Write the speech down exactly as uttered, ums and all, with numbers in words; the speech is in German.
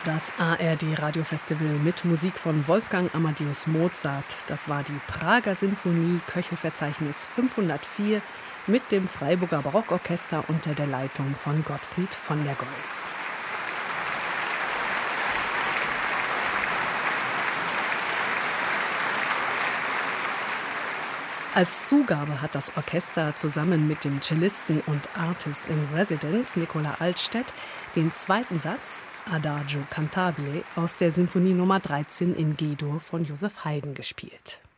Das A R D-Radiofestival mit Musik von Wolfgang Amadeus Mozart. Das war die Prager Sinfonie, Köchelverzeichnis fünfhundertvier mit dem Freiburger Barockorchester unter der Leitung von Gottfried von der Goltz. Als Zugabe hat das Orchester zusammen mit dem Cellisten und Artist in Residence Nicola Altstädt den zweiten Satz Adagio cantabile aus der Sinfonie Nummer dreizehn in G-Dur von Joseph Haydn gespielt.